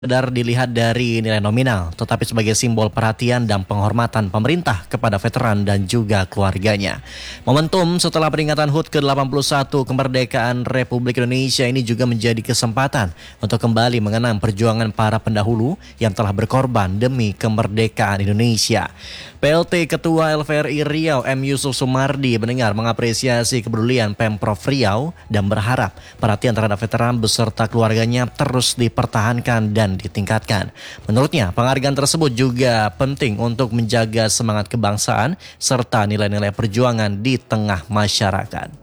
sekedar dilihat dari nilai nominal, tetapi sebagai simbol perhatian dan penghormatan pemerintah kepada veteran dan juga keluarganya. Momentum setelah peringatan HUT ke-81 kemerdekaan Republik Indonesia ini juga menjadi kesempatan untuk kembali mengenang perjuangan para pendahulu yang telah berkorban demi kemerdekaan Indonesia. PLT Ketua LVRI Riau M. Yusuf Sumardi mengapresiasi kepedulian Pemprov Riau dan berharap perhatian terhadap veteran beserta keluarganya terus dipertahankan dan ditingkatkan. Menurutnya, penghargaan tersebut juga penting untuk menjaga semangat kebangsaan serta nilai-nilai perjuangan di tengah masyarakat.